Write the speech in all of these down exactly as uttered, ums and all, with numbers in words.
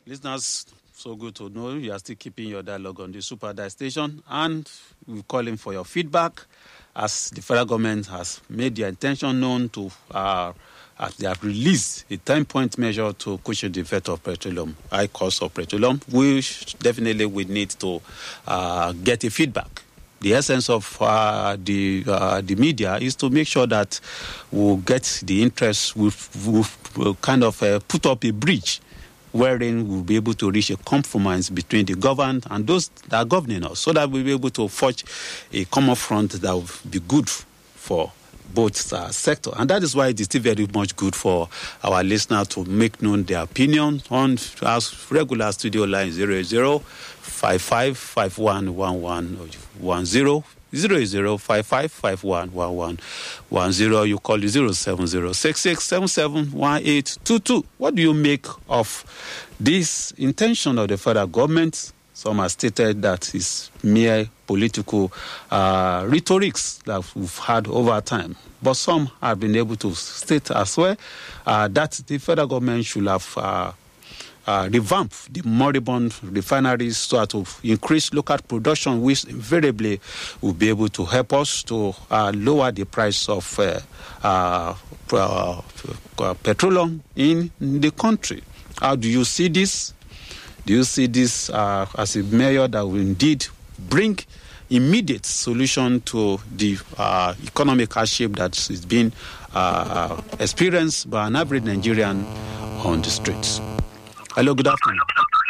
Listeners, so good to know you are still keeping your dialogue on the Super Dial station, and we're calling for your feedback as the federal government has made their intention known to, uh, as they have released a ten-point measure to cushion the effect of petroleum, high cost of petroleum. We definitely we need to uh, get a feedback. The essence of uh, the uh, the media is to make sure that we'll get the interest, we'll, we'll, we'll kind of uh, put up a bridge wherein we'll be able to reach a compromise between the governed and those that are governing us, so that we'll be able to forge a common front that will be good for both uh, sectors. And that is why it is still very much good for our listeners to make known their opinion on our regular studio line zero zero five five five one one one one zero. Zero zero five five five one one one one zero. You call the zero seven zero six six seven seven one eight two two. What do you make of this intention of the federal government? Some have stated that it's mere political uh, rhetorics that we've had over time. But some have been able to state as well uh, that the federal government should have uh, Uh, revamp the moribund refineries so as to increase local production, which invariably will be able to help us to uh, lower the price of uh, uh, uh, uh, petroleum in the country. How do you see this? Do you see this uh, as a measure that will indeed bring immediate solution to the uh, economic hardship that is being uh, experienced by an average Nigerian on the streets? Hello, good afternoon.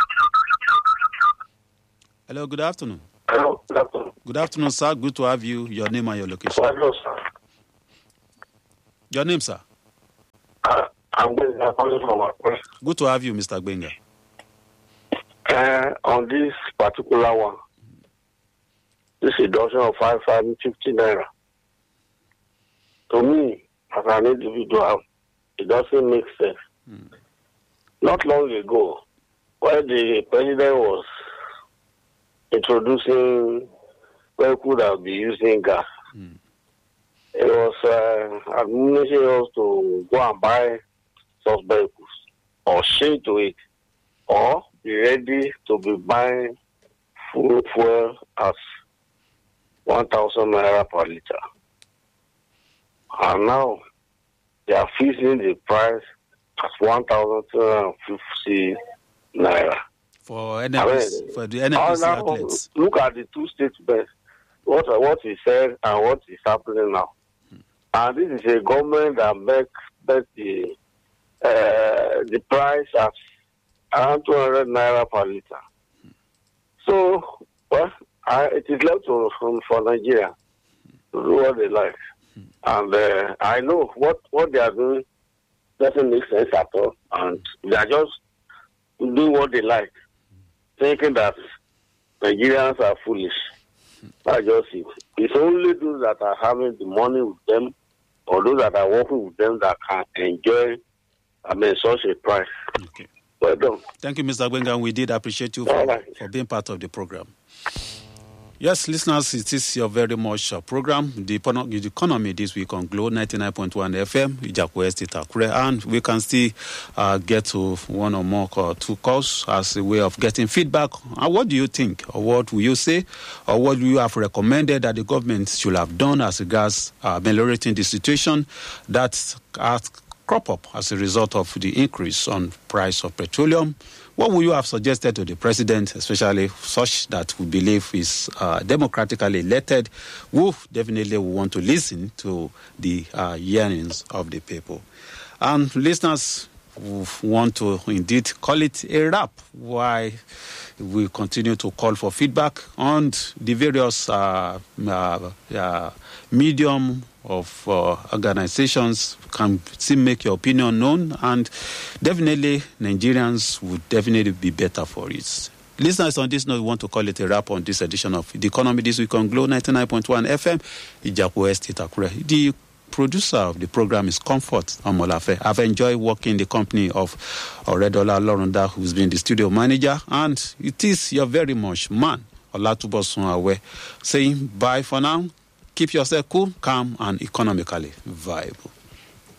Hello, good afternoon. Hello, good afternoon. Good afternoon, sir. Good to have you. Your name and your location. Hello, sir. Your name, sir? Uh, I'm calling from Akure. Good to have you, Mister Gbenga. Uh, on this particular one, this reduction of five hundred fifty naira, to me, as an individual, it doesn't make sense. Hmm. Not long ago, when the president was introducing vehicles that would be using gas, mm. it was uh, admonishing us to go and buy such vehicles or change to it, or be ready to be buying fuel, fuel as one thousand naira per liter. And now they are fixing the price at one thousand two hundred fifty naira. For N F S, I mean, for the N F S outlets. Look at the two statements, what, what he said and what is happening now. Hmm. And this is a government that makes the, uh, the price at around two hundred naira per liter. Hmm. So, well, I, it is left to, for, for Nigeria to do what they like. Hmm. And uh, I know what, what they are doing doesn't make sense at all, and they are just doing what they like, thinking that Nigerians are foolish. That's just it. It's only those that are having the money with them, or those that are working with them, that can enjoy, I mean, such a price. Okay. Well done. Thank you, Mister Gbenga. We did appreciate you for, right. for being part of the program. Yes, listeners, it is your very much uh, program, the, the economy this week on Glow ninety-nine point one F M, Ijapu Estate, Akure, and we can still uh, get to one or more or two calls as a way of getting feedback. And what do you think, or what will you say, or what do you have recommended that the government should have done as regards uh, ameliorating the situation that has crop up as a result of the increase on price of petroleum? What would you have suggested to the president, especially such that we believe is uh, democratically elected, who definitely will want to listen to the uh, yearnings of the people? And listeners who want to indeed call it a wrap, why we continue to call for feedback on the various uh, uh, uh, medium of uh, organizations. Can still make your opinion known, and definitely Nigerians would definitely be better for it. Listeners, on this note, we want to call it a wrap on this edition of The Economy This Week on Glow ninety-nine point one F M, Ijapu Estate, Akure. The producer of the program is Comfort Amolafe. I've enjoyed working in the company of Oredola Lorunda, who's been the studio manager, and it is your very much man, Olatubosun Awe, saying bye for now. Keep yourself cool, calm, and economically viable.